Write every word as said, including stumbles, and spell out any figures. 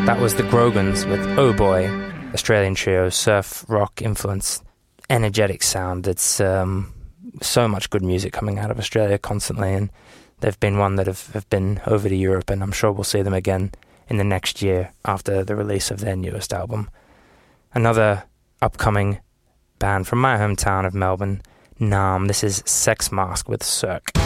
That was the Grogans with Oh Boy, Australian trio, surf rock influence, energetic sound. It's um, so much good music coming out of Australia constantly, and they've been one that have, have been over to Europe, and I'm sure we'll see them again in the next year after the release of their newest album. Another upcoming band from my hometown of Melbourne, Naarm. This is Sex Mask with Cirque.